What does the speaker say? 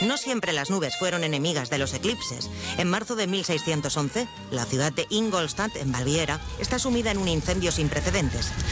No siempre las nubes fueron enemigas de los eclipses. En marzo de 1611, la ciudad de Ingolstadt, en Baviera, está sumida en un incendio sin precedentes.